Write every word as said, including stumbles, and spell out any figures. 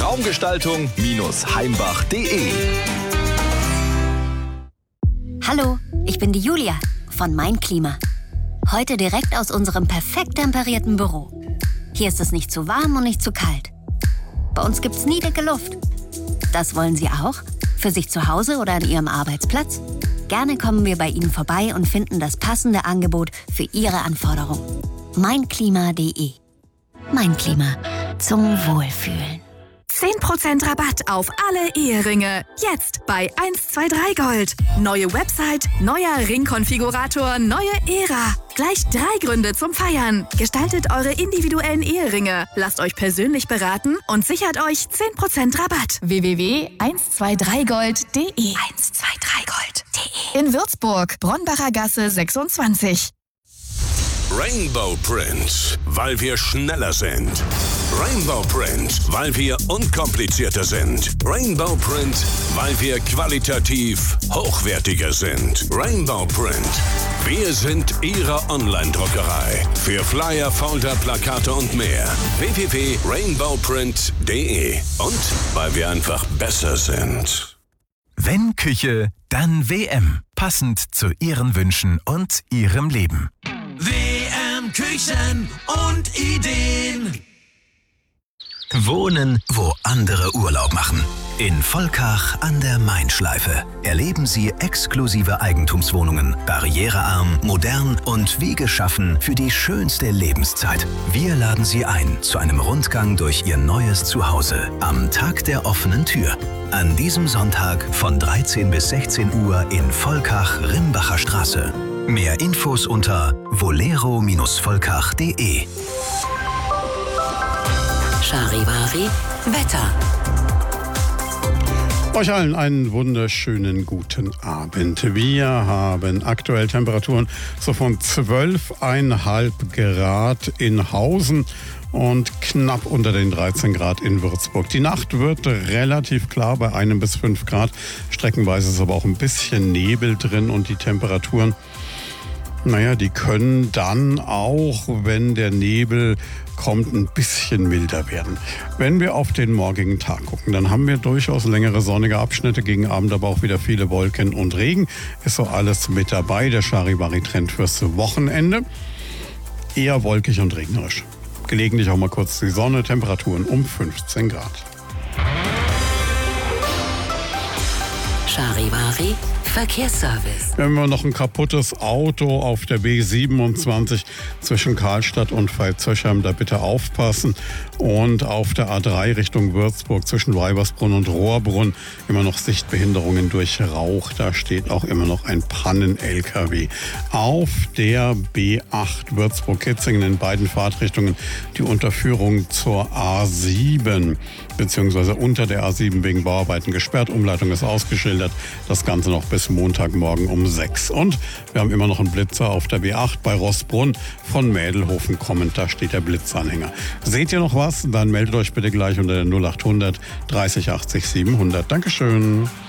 Raumgestaltung Heimbach punkt de. Hallo, ich bin die Julia von Mein Klima. Heute direkt aus unserem perfekt temperierten Büro. Hier ist es nicht zu warm und nicht zu kalt. Bei uns gibt's nie dicke Luft. Das wollen Sie auch? Für sich zu Hause oder an Ihrem Arbeitsplatz? Gerne kommen wir bei Ihnen vorbei und finden das passende Angebot für Ihre Anforderungen. mein klima punkt de. Mein Klima. Zum Wohlfühlen. zehn Prozent Rabatt auf alle Eheringe. Jetzt bei eins zwei drei Gold. Neue Website, neuer Ringkonfigurator, neue Ära. Gleich drei Gründe zum Feiern. Gestaltet eure individuellen Eheringe. Lasst euch persönlich beraten und sichert euch zehn Prozent Rabatt. w w w punkt eins zwei drei gold punkt de eins zwei drei gold punkt de. In Würzburg, Bronbacher Gasse sechsundzwanzig. Rainbow Print, weil wir schneller sind. Rainbow Print, weil wir unkomplizierter sind. Rainbow Print, weil wir qualitativ hochwertiger sind. Rainbow Print, wir sind Ihre Online-Druckerei. Für Flyer, Folder, Plakate und mehr. w w w punkt rainbow print punkt de. Und weil wir einfach besser sind. Wenn Küche, dann W M. Passend zu Ihren Wünschen und Ihrem Leben. W M Küchen und Ideen. Wohnen, wo andere Urlaub machen. In Volkach an der Main-Schleife erleben Sie exklusive Eigentumswohnungen, barrierearm, modern und wie geschaffen für die schönste Lebenszeit. Wir laden Sie ein zu einem Rundgang durch Ihr neues Zuhause am Tag der offenen Tür. An diesem Sonntag von dreizehn bis sechzehn Uhr in Volkach-Rimbacher Straße. Mehr Infos unter volero volkach punkt de. Charivari Wetter. Euch allen einen wunderschönen guten Abend. Wir haben aktuell Temperaturen so von zwölf Komma fünf Grad in Hausen und knapp unter den dreizehn Grad in Würzburg. Die Nacht wird relativ klar bei einem bis fünf Grad. Streckenweise ist aber auch ein bisschen Nebel drin und die Temperaturen, naja, die können dann auch, wenn der Nebel kommt, ein bisschen milder werden. Wenn wir auf den morgigen Tag gucken, dann haben wir durchaus längere sonnige Abschnitte, gegen Abend aber auch wieder viele Wolken und Regen. Ist so alles mit dabei, der Charivari-Trend fürs Wochenende. Eher wolkig und regnerisch. Gelegentlich auch mal kurz die Sonne, Temperaturen um fünfzehn Grad. Charivari Verkehrsservice. Wenn wir noch ein kaputtes Auto auf der B siebenundzwanzig zwischen Karlstadt und Veitshöchheim, da bitte aufpassen. Und auf der A drei Richtung Würzburg zwischen Weibersbrunn und Rohrbrunn immer noch Sichtbehinderungen durch Rauch. Da steht auch immer noch ein Pannen-L K W. Auf der B acht Würzburg-Kitzingen in beiden Fahrtrichtungen die Unterführung zur A sieben beziehungsweise unter der A sieben wegen Bauarbeiten gesperrt. Umleitung ist ausgeschildert. Das Ganze noch bis Montagmorgen um sechs. Und wir haben immer noch einen Blitzer auf der B acht bei Roßbrunn von Mädelhofen kommend. Da steht der Blitzanhänger. Seht ihr noch was? Dann meldet euch bitte gleich unter der null acht hundert dreißig achtzig siebenhundert. Dankeschön.